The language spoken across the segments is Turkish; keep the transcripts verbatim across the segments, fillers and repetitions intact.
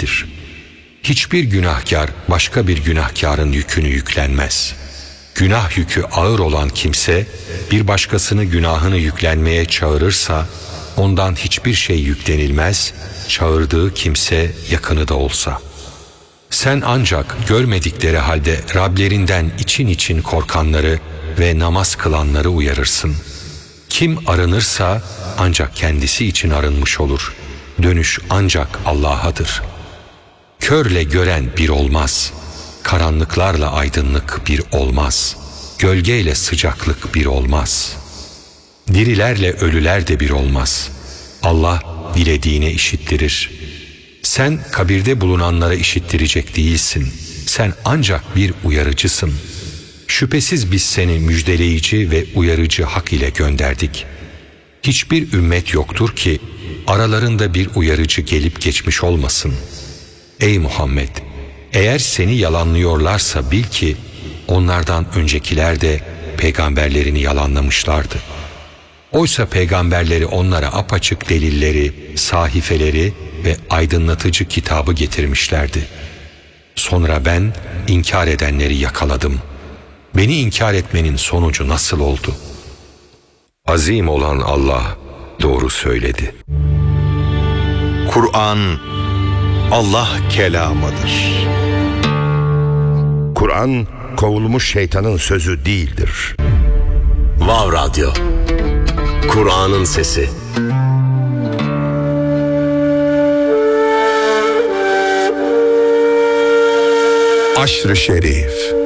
değildir. Hiçbir günahkar başka bir günahkarın yükünü yüklenmez. Günah yükü ağır olan kimse bir başkasını günahını yüklenmeye çağırırsa ondan hiçbir şey yüklenilmez, çağırdığı kimse yakını da olsa. Sen ancak görmedikleri halde Rablerinden için için korkanları ve namaz kılanları uyarırsın. Kim arınırsa ancak kendisi için arınmış olur. Dönüş ancak Allah'adır. Körle gören bir olmaz. Karanlıklarla aydınlık bir olmaz. Gölgeyle sıcaklık bir olmaz. Dirilerle ölüler de bir olmaz. Allah dilediğine işittirir. Sen kabirde bulunanlara işittirecek değilsin. Sen ancak bir uyarıcısın. Şüphesiz biz seni müjdeleyici ve uyarıcı hak ile gönderdik. Hiçbir ümmet yoktur ki aralarında bir uyarıcı gelip geçmiş olmasın. Ey Muhammed! Eğer seni yalanlıyorlarsa bil ki onlardan öncekiler de peygamberlerini yalanlamışlardı. Oysa peygamberleri onlara apaçık delilleri, sahifeleri ve aydınlatıcı kitabı getirmişlerdi. Sonra ben inkar edenleri yakaladım. Beni inkar etmenin sonucu nasıl oldu? Azim olan Allah doğru söyledi. Kur'an Allah kelamıdır. Kur'an kovulmuş şeytanın sözü değildir. Vav Radyo, Kur'an'ın sesi. Aşr-ı Şerif.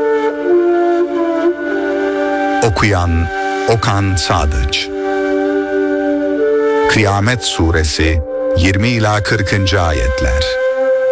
Okuyan Okan Sadıç. Kıyamet Suresi yirmi ila kırkıncı ayetler.